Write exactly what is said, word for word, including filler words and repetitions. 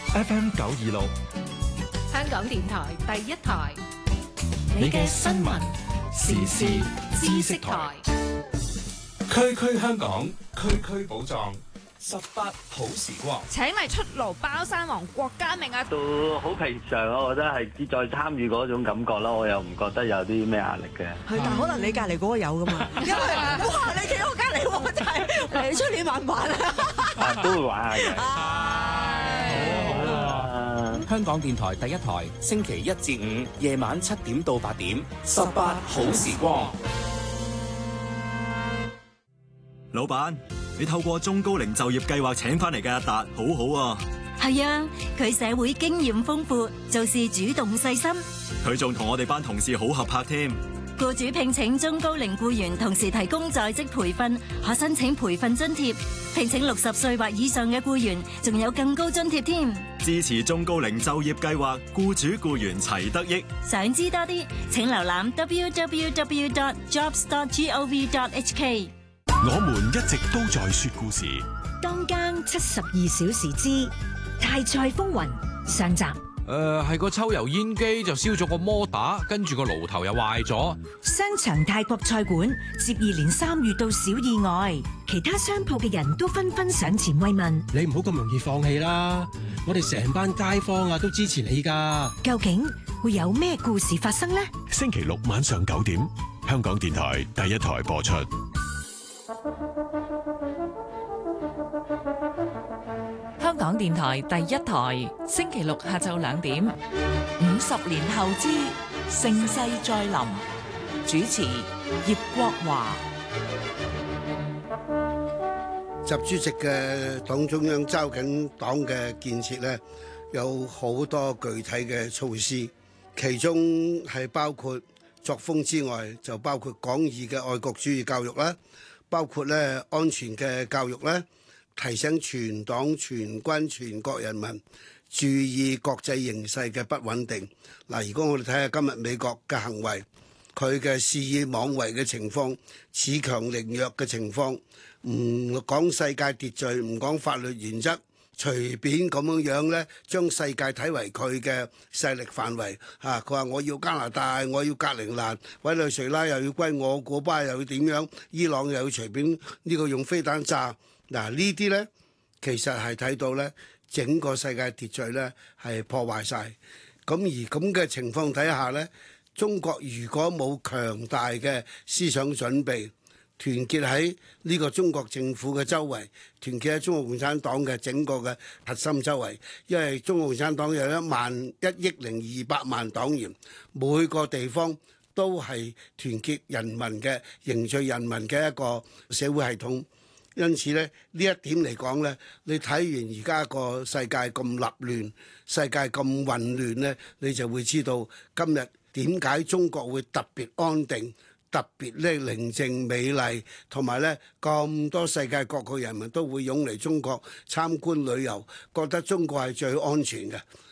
F M 九二六， 香港電台第一台， 你嘅新聞時事知識台，區區香港，區區寶藏，十八好時光。 請嚟出爐包山王郭家明啊！ 都好平常，我覺得係志在參與嗰種感覺啦，我又唔覺得有啲咩壓力嘅。 係，但可能你隔離嗰個有噶嘛？因為哇，你企我隔離喎，真係你出年玩唔玩啊？ 啊，都會玩下嘅。 香港電台第一台，星期一至五夜晚七點到八點，十八好時光。 老闆，你透過中高齡就業計劃請翻嚟嘅阿達，好好啊。 係啊，佢社會經驗豐富，做事主動細心。 佢仲同我哋班同事好合拍添。 僱主聘請中高齡僱員，同時提供在職培訓，可申請培訓津貼。聘請六十歲或以上嘅僱員，仲有更高津貼添。 支持中高齡就業計劃，僱主僱員齊得益。 想知多啲，請瀏覽 w w w dot jobs dot gov dot h k。 我們一直都在說故事。 當間七十二小時之大賽風雲上集。 誒，係個抽油煙機就燒咗個摩打，跟住個爐頭又壞咗。 商場泰國菜館接二連三遇到小意外，其他商鋪嘅人都紛紛上前慰問。 你唔好咁容易放棄啦，我哋成班街坊啊都支持你噶。 究竟會有咩故事發生呢？ 星期六晚上九點，香港電台第一台播出。 香港電台第一台，星期六下晝兩點，五十年後之盛世再臨，主持葉國華。 習主席嘅黨中央抓緊黨嘅建設咧，有好多具體嘅措施，其中係包括作風之外，就包括廣義嘅愛國主義教育啦，包括咧安全嘅教育咧。提醒全黨全軍全國人民注意國際形勢嘅不穩定。嗱，如果我哋睇下今日美國嘅行為，佢嘅肆意妄為嘅情況，恃強凌弱嘅情況，唔講世界秩序，唔講法律原則，隨便咁樣樣咧，將世界睇為佢嘅勢力範圍。嚇，佢話我要加拿大，我要格陵蘭，委內瑞拉又要歸我，古巴又要點樣，伊朗又要隨便呢個用飛彈炸。嗱，呢啲呢，其實係睇到呢整個世界秩序呢係破壞晒。咁而咁嘅情況底下呢，中國如果冇強大嘅思想準備，團結喺呢個中國政府嘅周圍，團結喺中國共產黨嘅整個嘅核心周圍，因為中國共產黨有一萬一億零二百萬黨員，每個地方都係團結人民嘅、凝聚人民嘅一個社會系統。因此咧，呢一點嚟講咧，你睇完而家個世界咁立亂，世界咁混亂咧，你就會知道今日點解中國會特別安定、特別咧寧靜美麗，同埋咧咁多世界各國人民都會湧嚟中國參觀旅遊，覺得中國係最安全嘅。